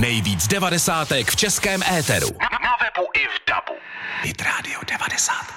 Nejvíc devadesátek v českém éteru. Na webu i v DABu. Hit Radio 90.